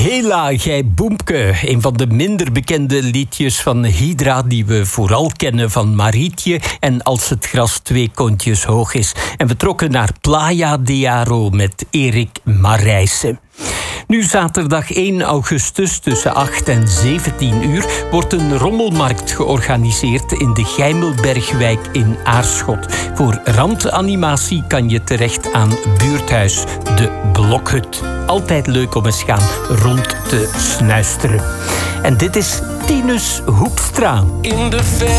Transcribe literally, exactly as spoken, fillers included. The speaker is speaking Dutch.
Hela, gij boemke. Een van de minder bekende liedjes van Hydra die we vooral kennen van Marietje en Als het gras twee kontjes hoog is. En we trokken naar Playa de Aro met Erik Marijsse. Nu zaterdag één augustus tussen acht en zeventien uur wordt een rommelmarkt georganiseerd in de Geimelbergwijk in Aarschot. Voor randanimatie kan je terecht aan buurthuis De Blokhut. Altijd leuk om eens gaan rond te snuisteren. En dit is Tinus Hoekstra. In de